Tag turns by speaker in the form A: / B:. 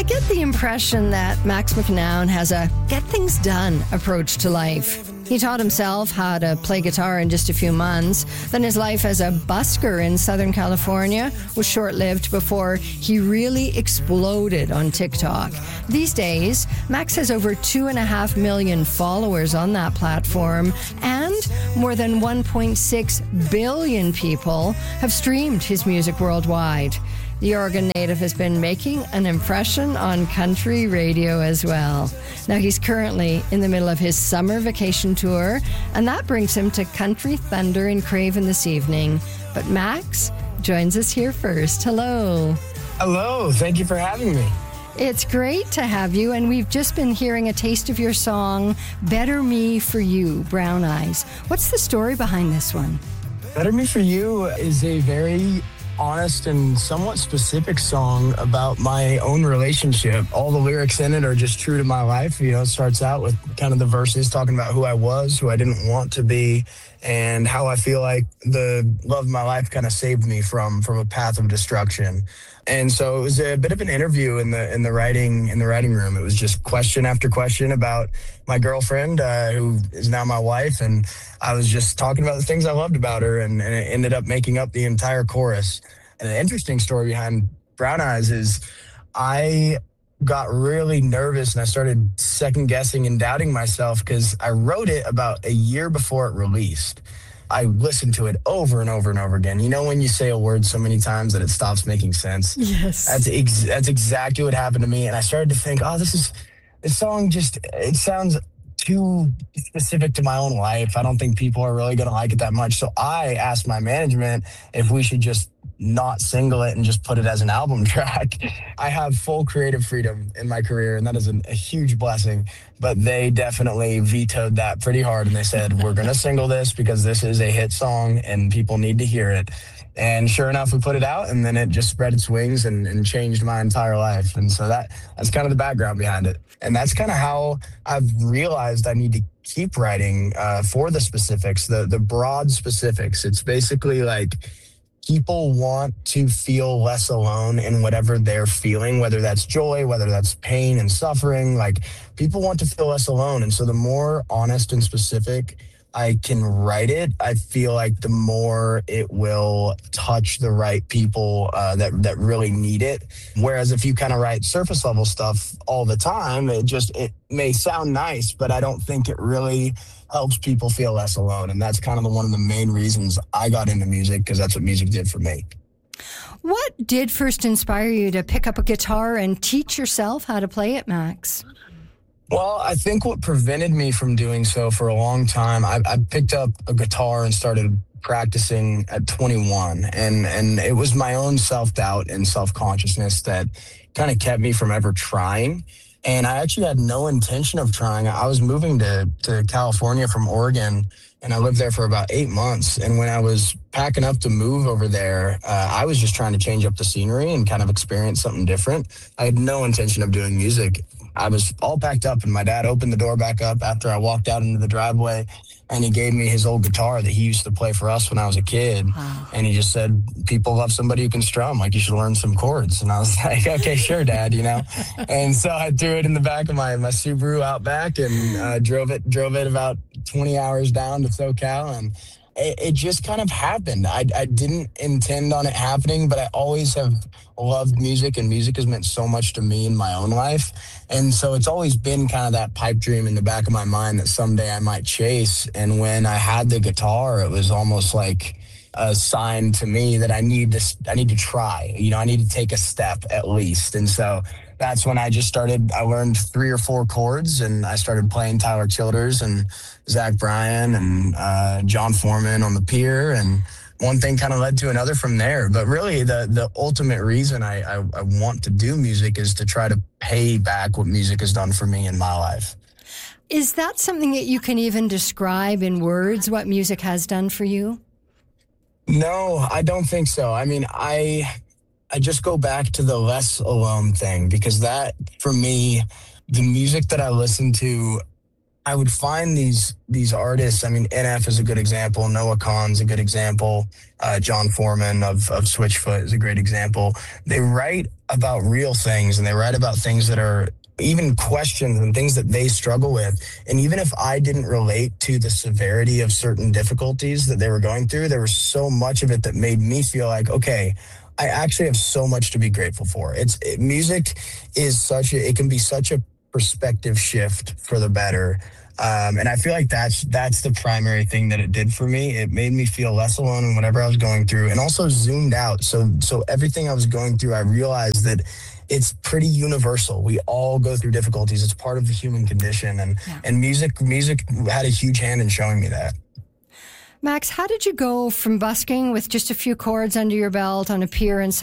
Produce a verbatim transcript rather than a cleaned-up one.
A: get the impression that Max McNown has a get things done approach to life. He taught himself how to play guitar in just a few months. Then his life as a busker in Southern California was short-lived before he really exploded on TikTok. These days, Max has over two and a half million followers on that platform, and more than one point six billion people have streamed his music worldwide. The Oregon native has been making an impression on country radio as well. Now, he's currently in the middle of his summer vacation tour, and that brings him to Country Thunder in Craven this evening. But Max joins us here first. Hello.
B: Hello. Thank you for having me.
A: It's great to have you, and we've just been hearing a taste of your song, Better Me For You, Brown Eyes. What's the story behind this one?
B: Better Me For You is a very honest and somewhat specific song about my own relationship. All the lyrics in it are just true to my life. You know, it starts out with kind of the verses talking about who I was, who I didn't want to be, and how I feel like the love of my life kind of saved me from from a path of destruction. And so it was a bit of an interview in the in the writing in the writing room. It was just question after question about my girlfriend, uh, who is now my wife, and I was just talking about the things I loved about her, and, and it ended up making up the entire chorus. And the interesting story behind Brown Eyes is I got really nervous and I started second guessing and doubting myself because I wrote it about a year before it released. I listened to it over and over and over again. You know when you say a word so many times that it stops making sense?
A: Yes.
B: That's ex- that's exactly what happened to me. And I started to think, oh, this is, this song just, it sounds too specific to my own life. I don't think people are really going to like it that much. So I asked my management if we should just not single it and just put it as an album track. I have full creative freedom in my career, and that is an, a huge blessing. But they definitely vetoed that pretty hard, and they said, we're going to single this because this is a hit song and people need to hear it. And sure enough, we put it out, and then it just spread its wings and, and changed my entire life. And so that that's kind of the background behind it. And that's kind of how I've realized I need to keep writing uh, for the specifics, the the broad specifics. It's basically like people want to feel less alone in whatever they're feeling, whether that's joy, whether that's pain and suffering. Like, people want to feel less alone. And so the more honest and specific I can write it, I feel like the more it will touch the right people uh, that that really need it. Whereas if you kind of write surface level stuff all the time, it just, it may sound nice, but I don't think it really helps people feel less alone. And that's kind of the, one of the main reasons I got into music, because that's what music did for me.
A: What did first inspire you to pick up a guitar and teach yourself how to play it, Max?
B: Well, I think what prevented me from doing so for a long time, I, I picked up a guitar and started practicing at twenty-one. And, and it was my own self-doubt and self-consciousness that kind of kept me from ever trying. And I actually had no intention of trying. I was moving to, to California from Oregon, and I lived there for about eight months. And when I was packing up to move over there, uh, I was just trying to change up the scenery and kind of experience something different. I had no intention of doing music. I was all packed up, and my dad opened the door back up after I walked out into the driveway, and he gave me his old guitar that he used to play for us when I was a kid. Wow. And he just said, people love somebody who can strum, like you should learn some chords. And I was like, okay, sure, Dad, you know? And so I threw it in the back of my, my Subaru Outback and uh, drove it, drove it about twenty hours down to SoCal, and it, it just kind of happened. I, I didn't intend on it happening, but I always have loved music, and music has meant so much to me in my own life. And so it's always been kind of that pipe dream in the back of my mind that someday I might chase. And when I had the guitar, it was almost like a sign to me that I need to, I need to try, you know, I need to take a step at least. And so that's when I just started, I learned three or four chords, and I started playing Tyler Childers and Zach Bryan and uh, John Foreman on the Pier, and one thing kind of led to another from there. But really the the ultimate reason I, I, I want to do music is to try to pay back what music has done for me in my life.
A: Is that something that you can even describe in words, what music has done for you?
B: No, I don't think so. I mean, I... I just go back to the less alone thing, because that, for me, the music that I listen to, I would find these these artists. I mean, N F is a good example. Noah Kahan's a good example. Uh, John Foreman of, of Switchfoot is a great example. They write about real things, and they write about things that are even questions and things that they struggle with. And even if I didn't relate to the severity of certain difficulties that they were going through, there was so much of it that made me feel like, okay, I actually have so much to be grateful for. It's it, music is such a, it can be such a perspective shift for the better. Um, and I feel like that's that's the primary thing that it did for me. It made me feel less alone in whatever I was going through, and also zoomed out. So so everything I was going through, I realized that it's pretty universal. We all go through difficulties. It's part of the human condition, and yeah. and music music had a huge hand in showing me that.
A: Max, how did you go from busking with just a few chords under your belt on a pier in